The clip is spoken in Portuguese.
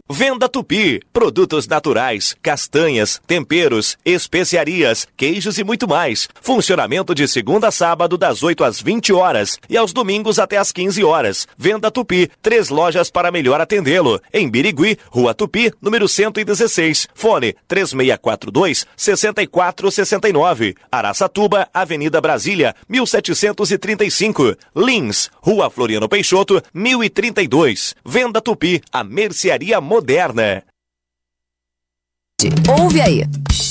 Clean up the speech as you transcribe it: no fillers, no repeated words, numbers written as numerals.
Venda Tupi, produtos naturais, castanhas, temperos, especiarias, queijos e muito mais. Funcionamento de segunda a sábado das 8 às 20 horas e aos domingos até às 15 horas. Venda Tupi, 3 lojas para melhor atendê-lo. Em Birigui, Rua Tupi, número 116. Fone 3642-6469. Araçatuba, Avenida Brasília, 1735. Lins, Rua Floriano Peixoto, 1032. Venda Tupi, a mercearia moderna. Ouve aí.